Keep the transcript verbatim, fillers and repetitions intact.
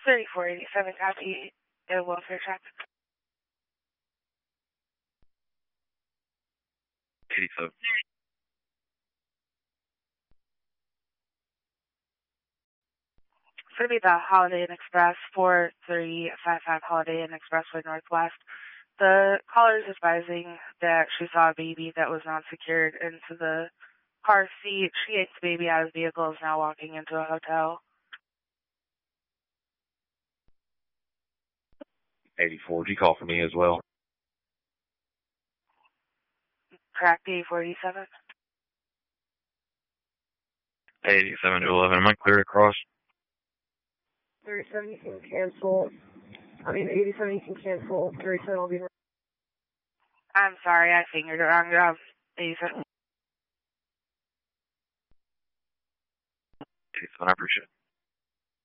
thirty-four eighty-seven, copy, and welfare check. eighty-seven. It's going to be the Holiday Inn Express, four three five five Holiday Inn Expressway Northwest. The caller is advising that she saw a baby that was not secured into the car seat. She ate the baby out of the vehicle, is now walking into a hotel. eighty-four. Did you call for me as well? Correct, eighty-four eighty-seven. eighty-seven to eleven. Am I clear across? thirty-seven, you can cancel. I mean, eighty-seven, you can cancel. thirty-seven, I'll be... I'm sorry, I fingered it wrong. Um, eighty-seven. eighty-seven, I appreciate it.